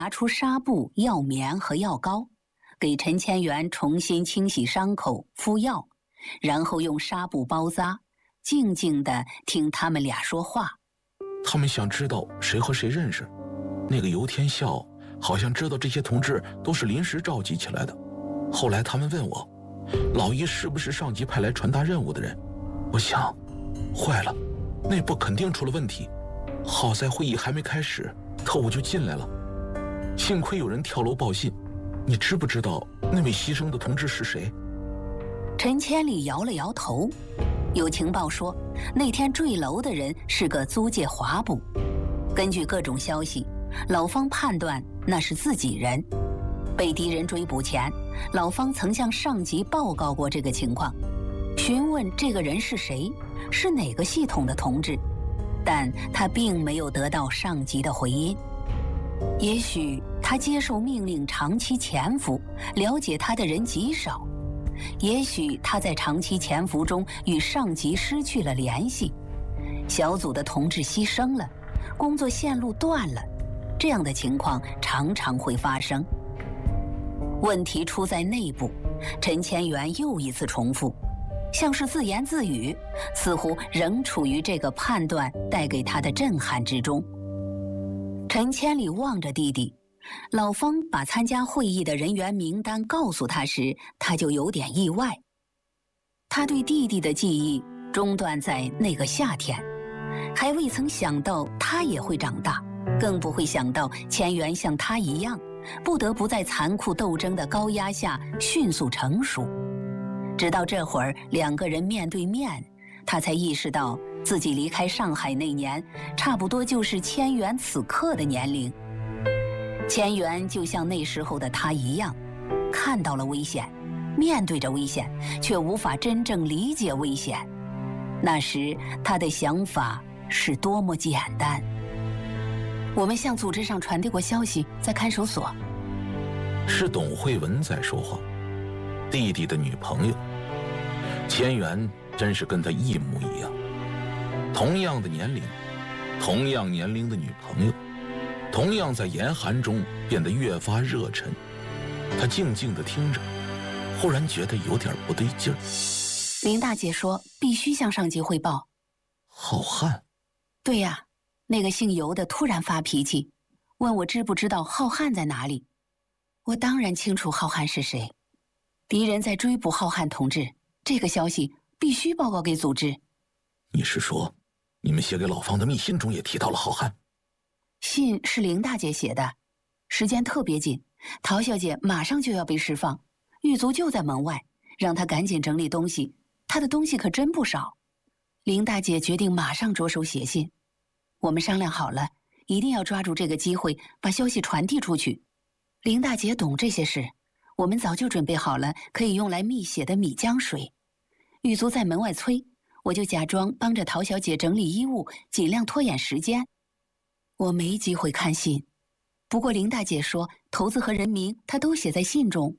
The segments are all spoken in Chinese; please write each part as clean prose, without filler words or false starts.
拿出纱布、药棉和药膏，给陈千元重新清洗伤口、敷药，然后用纱布包扎，静静地听他们俩说话。 他们想知道谁和谁认识。那个游天笑好像知道这些同志都是临时召集起来的。后来他们问我，老一是不是上级派来传达任务的人？我想，坏了，内部肯定出了问题。好在会议还没开始，特务就进来了。幸亏有人跳楼报信。你知不知道那位牺牲的同志是谁？ 陈千里摇了摇头。有情报说，那天坠楼的人是个租界华部。根据各种消息，老方判断那是自己人。被敌人追捕前，老方曾向上级报告过这个情况，询问这个人是谁，是哪个系统的同志，但他并没有得到上级的回音。也许他接受命令长期潜伏，了解他的人极少；也许他在长期潜伏中与上级失去了联系，小组的同志牺牲了，工作线路断了，这样的情况常常会发生。问题出在内部，陈千元又一次重复，像是自言自语，似乎仍处于这个判断带给他的震撼之中。陈千里望着弟弟，老方把参加会议的人员名单告诉他时，他就有点意外。他对弟弟的记忆中断在那个夏天，还未曾想到他也会长大，更不会想到千元像他一样，不得不在残酷斗争的高压下迅速成熟。直到这会儿两个人面对面，他才意识到自己离开上海那年，差不多就是千元此刻的年龄。千元就像那时候的他一样，看到了危险，面对着危险，却无法真正理解危险。那时他的想法是多么简单。我们向组织上传递过消息，在看守所。 是董慧文在说话，弟弟的女朋友。千元真是跟他一模一样，同样的年龄，同样年龄的女朋友，同样在严寒中变得越发热忱。他静静地听着，忽然觉得有点不对劲儿。 林大姐说必须向上级汇报。 浩瀚？ 对呀，那个姓尤的突然发脾气，问我知不知道浩瀚在哪里。我当然清楚浩瀚是谁，敌人在追捕浩瀚同志，这个消息必须报告给组织。 你是说，你们写给老方的密信中也提到了浩瀚？ 信是林大姐写的，时间特别紧，陶小姐马上就要被释放，狱卒就在门外，让她赶紧整理东西，她的东西可真不少。林大姐决定马上着手写信，我们商量好了，一定要抓住这个机会把消息传递出去。林大姐懂这些事，我们早就准备好了可以用来密血的米浆水。狱卒在门外催，我就假装帮着陶小姐整理衣物，尽量拖延时间。我没机会看信，不过林大姐说头字和人名她都写在信中。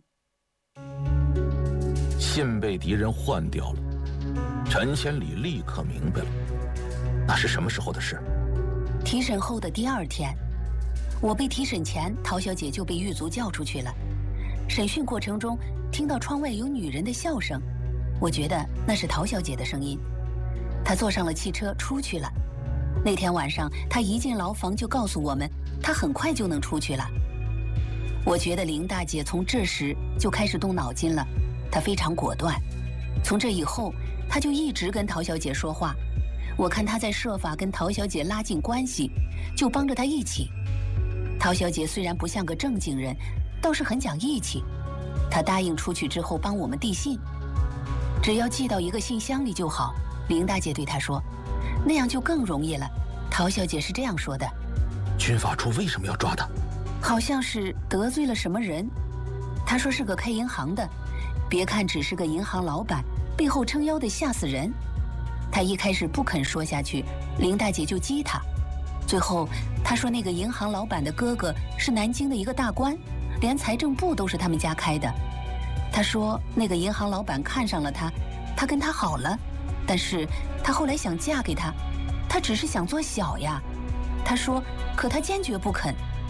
信被敌人换掉了，陈千里立刻明白了，那是什么时候的事？ 提审后的第二天，我被提审前，陶小姐就被狱卒叫出去了。审讯过程中，听到窗外有女人的笑声，我觉得那是陶小姐的声音。她坐上了汽车出去了。那天晚上，她一进牢房就告诉我们，她很快就能出去了。我觉得林大姐从这时就开始动脑筋了，她非常果断。从这以后，她就一直跟陶小姐说话。我看她在设法跟陶小姐拉近关系，就帮着她一起。陶小姐虽然不像个正经人，倒是很讲义气。她答应出去之后帮我们递信，只要寄到一个信箱里就好。林大姐对她说，那样就更容易了。陶小姐是这样说的。 军法处为什么要抓她？ 好像是得罪了什么人。她说是个开银行的，别看只是个银行老板，背后撑腰的吓死人。她一开始不肯说下去，林大姐就激她。最后她说那个银行老板的哥哥是南京的一个大官，连财政部都是他们家开的。她说那个银行老板看上了她，她跟他好了，但是她后来想嫁给他，她只是想做小呀。她说可她坚决不肯。